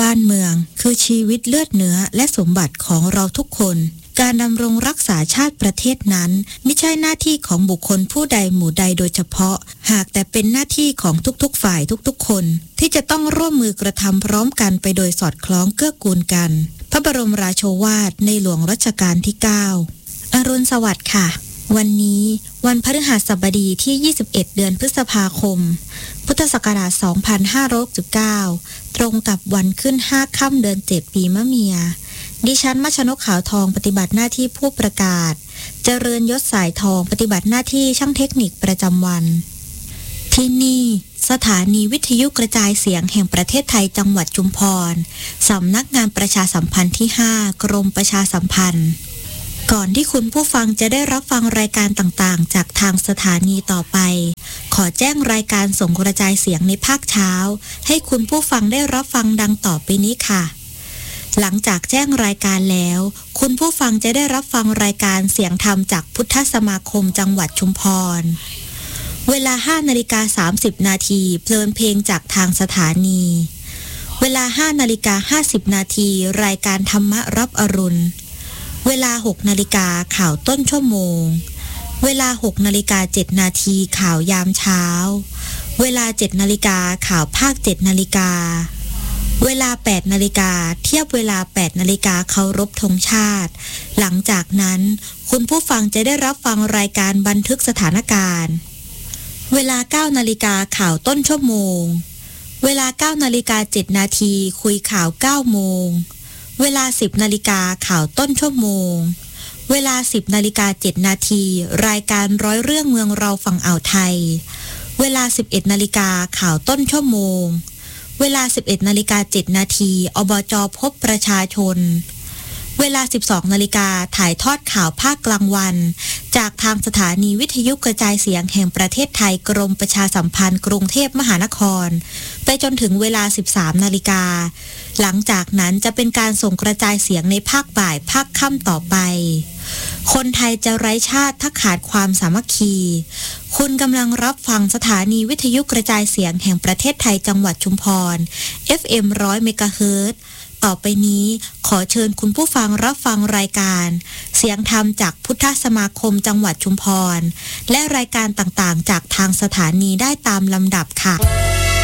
บ้านเมืองคือชีวิตเลือดเนื้อและสมบัติของเราทุกคนการดำรงรักษาชาติประเทศนั้นไม่ใช่หน้าที่ของบุคคลผู้ใดหมู่ใดโดยเฉพาะหากแต่เป็นหน้าที่ของทุกๆฝ่ายทุกๆคนที่จะต้องร่วมมือกระทำพร้อมกันไปโดยสอดคล้องเกื้อกูลกันพระบรมราโชวาทในหลวงรัชกาลที่ 9 อรุณสวัสดิ์ค่ะวันนี้วันพฤหัสบดีที่ 21 เดือนพฤษภาคมพุทธศักราช 2569 ตรงกับวันขึ้น 5 ค่ำเดือน 7 ปีมะเมียดิฉันมัชนกขาวทองปฏิบัติหน้าที่ผู้ประกาศเจริญยศสายทองปฏิบัติหน้าที่ช่างเทคนิคประจำวันที่นี่สถานีวิทยุกระจายเสียงแห่งประเทศไทยจังหวัดชุมพรสำนักงานประชาสัมพันธ์ที่ 5 กรมประชาสัมพันธ์ก่อนที่คุณผู้ฟังจะได้รับฟังรายการต่างๆจากทางสถานีต่อไปขอแจ้งรายการส่งกระจายเสียงในภาคเช้าให้คุณผู้ฟังได้รับฟังดังต่อไปนี้ค่ะหลังจากแจ้งรายการแล้วคุณผู้ฟังจะได้รับฟังรายการเสียงธรรมจากพุทธสมาคมจังหวัดชุมพรเวลา 5:30 นาทีเพลินเพลงจากทางสถานีเวลา 5:50 นาทีรายการธรรมะรับอรุณเวลา 6 นาฬิกาข่าวต้นชั่วโมงเวลา 6:07 นาทีข่าวยามเช้าเวลา 7 นาฬิกาข่าวภาค 7 นาฬิกาเวลา 8 นาฬิกาเทียบเวลา 8 นาฬิกาเคารพธงชาติหลังจากนั้นคุณผู้ฟังจะได้รับฟังรายการบันทึกสถานการณ์เวลา 9 นาฬิกาข่าวต้นชั่วโมงเวลา 9:07 นาทีคุยข่าว 9 โมงเวลา 10 นาฬิกาข่าวต้นชั่วโมงเวลา 10:07 นาทีรายการร้อยเรื่องเมืองเราฝั่งอ่าวไทยเวลา 11 นาฬิกาข่าวต้นชั่วโมงเวลา 11:07 นาทีอบจ.พบประชาชนเวลา 12 นาฬิกาถ่ายทอดข่าวภาคกลางวันจากทางสถานีวิทยุกระจายเสียงแห่งประเทศไทยกรมประชาสัมพันธ์กรุงเทพมหานครไปจนถึงเวลา 13 นาฬิกาหลังจากนั้นจะเป็นการส่งกระจายเสียงในภาคบ่ายภาคค่ำต่อไปคนไทยจะไร้ชาติถ้าขาดความสามัคคีคุณกำลังรับฟังสถานีวิทยุกระจายเสียงแห่งประเทศไทยจังหวัดชุมพร FM 100 เมกะเฮิรตซ์ต่อไปนี้ขอเชิญคุณผู้ฟังรับฟังรายการเสียงธรรมจากพุทธสมาคมจังหวัดชุมพรและรายการต่างๆจากทางสถานีได้ตามลำดับค่ะ